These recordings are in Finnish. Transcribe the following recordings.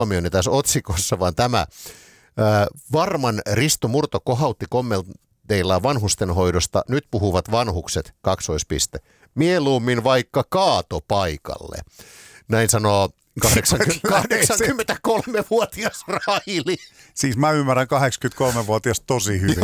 huomioni tässä otsikossa, vaan tämä. Varman Risto Murto kohautti kommenteillaan vanhustenhoidosta. Nyt puhuvat vanhukset, ! Mieluummin vaikka kaatopaikalle. Näin sanoo 83-vuotias Raili. Siis mä ymmärrän 83-vuotias tosi hyvin.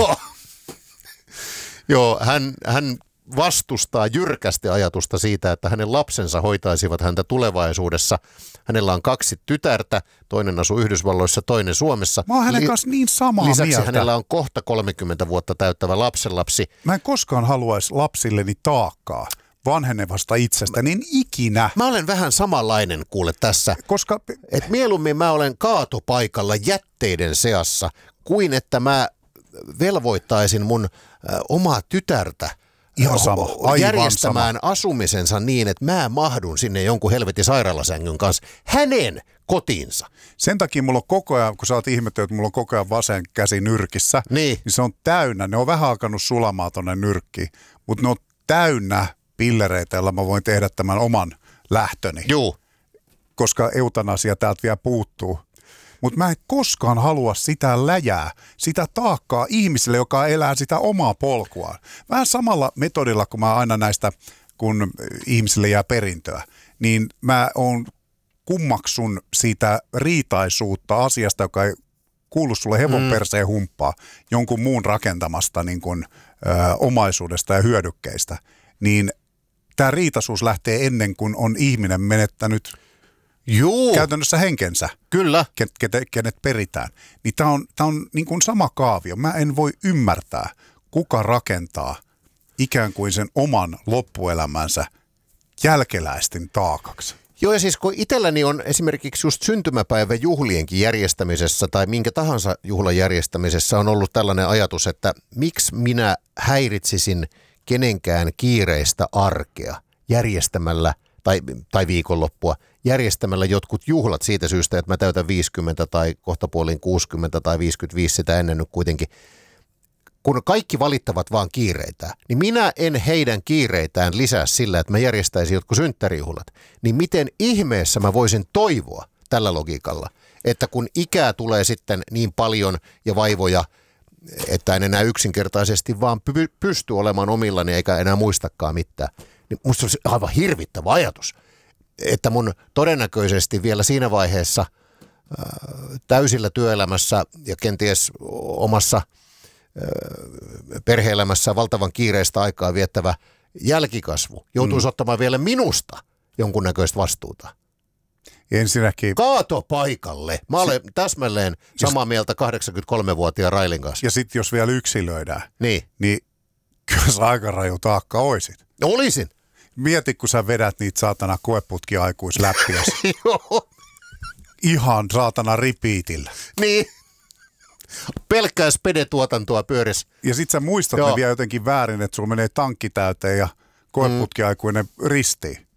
Joo, hän vastustaa jyrkästi ajatusta siitä, että hänen lapsensa hoitaisivat häntä tulevaisuudessa. Hänellä on 2 tytärtä, toinen asuu Yhdysvalloissa, toinen Suomessa. Mä oon hänen kanssa niin samaa lisäksi mieltä. hänellä on kohta 30 vuotta täyttävä lapsenlapsi. Mä en koskaan haluaisi lapsilleni taakkaa vanhenevasta itsestä, niin ikinä. Mä olen vähän samanlainen kuule tässä, koska et mieluummin mä olen kaatopaikalla jätteiden seassa, kuin että mä velvoittaisin mun omaa tytärtä ihan sama, järjestämään sama asumisensa niin, että mä mahdun sinne jonkun helvetin sairaalasängyn kanssa hänen kotiinsa. Sen takia mulla on koko ajan, kun sä oot ihmetellyt, että mulla on koko ajan vasen käsi nyrkissä, niin se on täynnä. Ne on vähän alkanut sulamaan tonne nyrkkiin, mutta ne on täynnä pillereitä, joilla mä voin tehdä tämän oman lähtöni. Juu. Koska eutanasia täältä vielä puuttuu. Mutta mä en koskaan halua sitä läjää, sitä taakkaa ihmiselle, joka elää sitä omaa polkuaan. Vähän samalla metodilla, kun mä aina näistä, kun ihmisille jää perintöä, niin mä kummaksun siitä riitaisuutta asiasta, joka ei kuulu sulle hevon perseen humppaa, jonkun muun rakentamasta niin kun, omaisuudesta ja hyödykkeistä. Niin tämä riitaisuus lähtee ennen kuin on ihminen menettänyt käytännössä henkensä. Kyllä. Kenet peritään. Niin tämä on niin kuin sama kaavio. Mä en voi ymmärtää, kuka rakentaa ikään kuin sen oman loppuelämänsä jälkeläisten taakaksi. Joo, ja siis kun itselläni on esimerkiksi just syntymäpäivän juhlienkin järjestämisessä tai minkä tahansa juhlan järjestämisessä on ollut tällainen ajatus, että miksi minä häiritsisin kenenkään kiireistä arkea järjestämällä tai viikonloppua järjestämällä jotkut juhlat siitä syystä, että mä täytän 50 tai kohtapuoliin 60 tai 55 sitä ennen nyt kuitenkin. Kun kaikki valittavat vaan kiireitä, niin minä en heidän kiireitään lisää sillä, että mä järjestäisin jotkut synttärijuhlat. Niin miten ihmeessä mä voisin toivoa tällä logiikalla, että kun ikää tulee sitten niin paljon ja vaivoja, että en enää yksinkertaisesti vaan pysty olemaan omillani eikä enää muistakaan mitään. Niin musta on aivan hirvittävä ajatus, että mun todennäköisesti vielä siinä vaiheessa täysillä työelämässä ja kenties omassa perhe-elämässä valtavan kiireistä aikaa viettävä jälkikasvu joutuisi ottamaan vielä minusta jonkunnäköistä vastuuta. Ensinnäkin kaatopaikalle. Mä olen täsmälleen samaa mieltä 83-vuotiaan Railin kanssa. Ja sitten jos vielä yksilöidään, niin kyllä sä aika raju taakka oisit. Olisin. Mieti, kun sä vedät niitä saatana koeputki-aikuisläppiä. Joo. Ihan saatana repeatillä. Niin. Pelkkää spedetuotantoa pyörissä. Ja sit sä muistat ne vielä jotenkin väärin, että sulla menee tankki täyteen ja koeputkiaikuinen ristiin.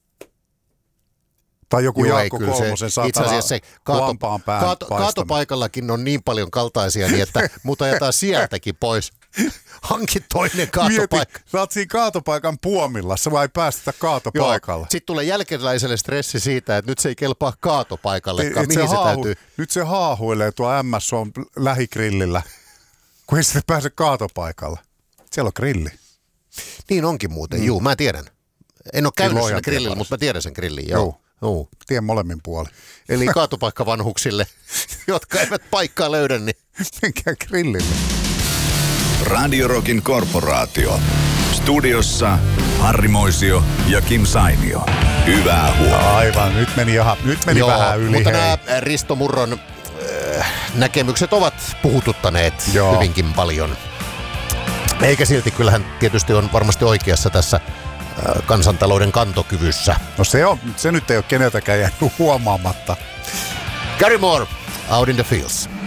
Tai joku Jaakko Kolmosen saatana lampaan pään kaatopaikallakin on niin paljon kaltaisia, niin että mut ajetaan sieltäkin pois. Hanki toinen kaatopaikka. Mieti, sä oot siinä kaatopaikan puomilla, sä vai päästä kaatopaikalle. Sitten tulee jälkeläiselle stressi siitä, että nyt se ei kelpaa kaatopaikallekaan. Mihin se täytyy? Nyt se haahuilee tuo MS on lähigrillillä, kun ei sitten pääse kaatopaikalle. Siellä on grilli. Niin onkin muuten, juu, mä tiedän. En ole käynyt siinä grillillä, mutta mä tiedän sen grillin, joo. Tien molemmin puolin. Eli kaatopaikka vanhuksille, jotka eivät paikkaa löydä, niin menkää grillille. Radio Rockin korporaatio. Studiossa Harri Moisio ja Kim Sainio. Hyvää huomenta. Aivan, nyt meni vähän yli. Mutta nämä Risto Murron näkemykset ovat puhututtaneet hyvinkin paljon. Eikä silti, kyllähän tietysti on varmasti oikeassa tässä kansantalouden kantokyvyssä. No se nyt ei ole keneltäkään jäänyt huomaamatta. Gary Moore, Out in the Fields.